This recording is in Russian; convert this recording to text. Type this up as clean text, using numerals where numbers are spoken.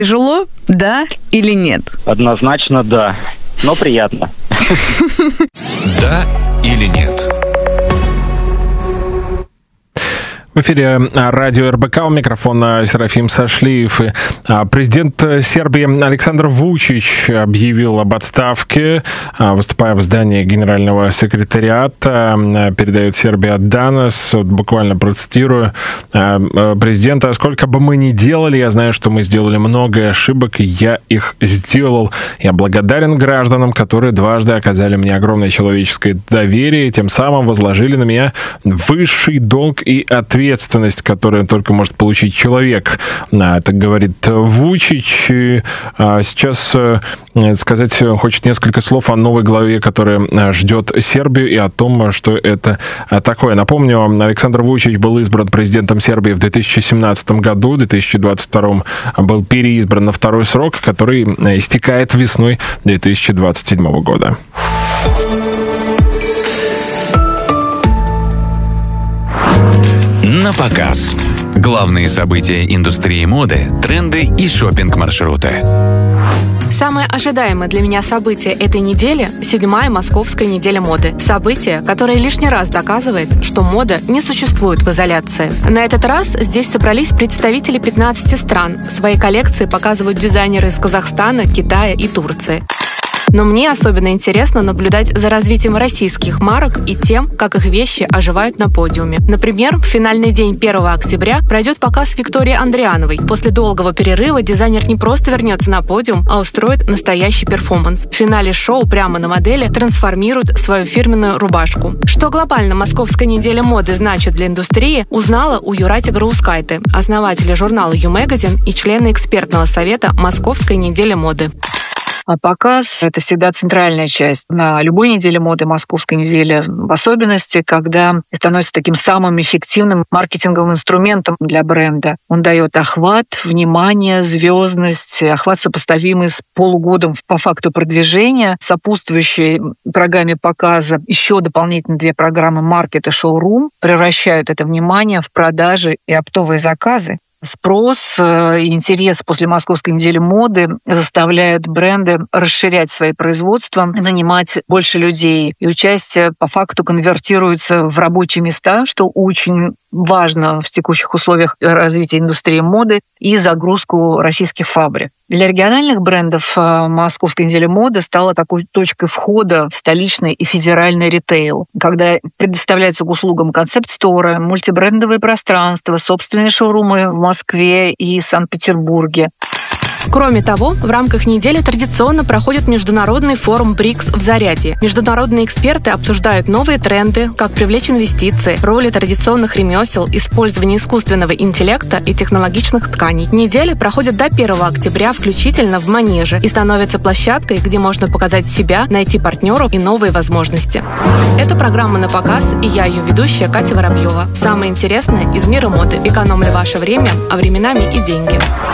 Тяжело, да или нет? Однозначно да, но приятно. Да или нет? В эфире радио РБК, у микрофона Серафим Сашлиев. Президент Сербии Александр Вучич объявил об отставке, выступая в здании Генерального секретариата. Передает Сербия Данас. Буквально процитирую президента: «Сколько бы мы ни делали, я знаю, что мы сделали много ошибок, и я их сделал. Я благодарен гражданам, которые дважды оказали мне огромное человеческое доверие, и тем самым возложили на меня высший долг и ответственность, которую только может получить человек». Так говорит Вучич. И сейчас сказать хочет несколько слов о новой главе, которая ждет Сербию, и о том, что это такое. Напомню, Александр Вучич был избран президентом Сербии в 2017 году, в 2022 был переизбран на второй срок, который истекает весной 2027 года. На показ. Главные события индустрии моды, тренды и шопинг-маршруты. Самое ожидаемое для меня событие этой недели – 7-я Московская неделя моды. Событие, которое лишний раз доказывает, что мода не существует в изоляции. На этот раз здесь собрались представители 15 стран. Свои коллекции показывают дизайнеры из Казахстана, Китая и Турции. Но мне особенно интересно наблюдать за развитием российских марок и тем, как их вещи оживают на подиуме. Например, в финальный день 1 октября пройдет показ Виктории Андриановой. После долгого перерыва дизайнер не просто вернется на подиум, а устроит настоящий перформанс. В финале шоу прямо на модели трансформирует свою фирменную рубашку. Что глобально Московская неделя моды значит для индустрии, узнала у Юрати Граускайте, основателя журнала You-Magazine и члена экспертного совета Московской недели моды. А показ — это всегда центральная часть на любой неделе моды, Московской неделе в особенности, когда становится таким самым эффективным маркетинговым инструментом для бренда. Он дает охват, внимание, звездность, охват, сопоставимый с полугодом по факту продвижения, сопутствующей программе показа еще дополнительно 2 программы «Маркет» и «Шоурум» превращают это внимание в продажи и оптовые заказы. Спрос и интерес после Московской недели моды заставляют бренды расширять свои производства, нанимать больше людей. И участие по факту конвертируется в рабочие места, что очень важно в текущих условиях развития индустрии моды, и загрузку российских фабрик. Для региональных брендов Московская неделя моды стала такой точкой входа в столичный и федеральный ритейл, когда предоставляются к услугам концепт-сторы, мультибрендовые пространства, собственные шоурумы в Москве и Санкт-Петербурге. Кроме того, в рамках недели традиционно проходит международный форум БРИКС в Зарядье. Международные эксперты обсуждают новые тренды, как привлечь инвестиции, роли традиционных ремесел, использование искусственного интеллекта и технологичных тканей. Неделя проходит до 1 октября включительно в Манеже и становится площадкой, где можно показать себя, найти партнеров и новые возможности. Это программа «На показ», и я ее ведущая Катя Воробьева. Самое интересное из мира моды. Экономлю ваше время, а временами и деньги.